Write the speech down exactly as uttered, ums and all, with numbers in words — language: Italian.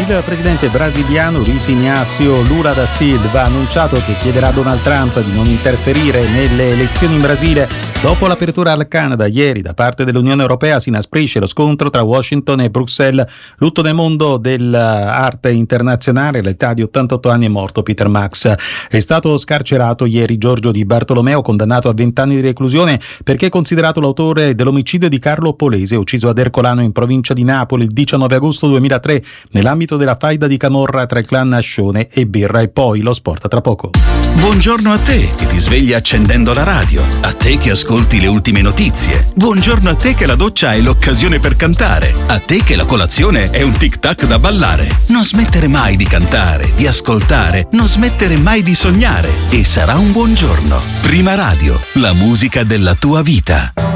Il presidente brasiliano Luiz Inácio Lula da Silva ha annunciato che chiederà a Donald Trump di non interferire nelle elezioni in Brasile. Dopo l'apertura al Canada ieri da parte dell'Unione Europea si inasprisce lo scontro tra Washington e Bruxelles. Lutto nel mondo dell'arte internazionale, all'età di ottantotto anni è morto Peter Max. È stato scarcerato ieri Giorgio Di Bartolomeo, condannato a venti anni di reclusione perché è considerato l'autore dell'omicidio di Carlo Polese, ucciso ad Ercolano in provincia di Napoli il diciannove agosto duemilatré nell'ambito della faida di camorra tra il clan Nascione e Birra. E poi lo sport tra poco. Buongiorno a te che ti svegli accendendo la radio, a te che ascolti le ultime notizie, buongiorno a te che la doccia è l'occasione per cantare, a te che la colazione è un tic-tac da ballare. Non smettere mai di cantare, di ascoltare, non smettere mai di sognare e sarà un buon giorno. Prima Radio, la musica della tua vita.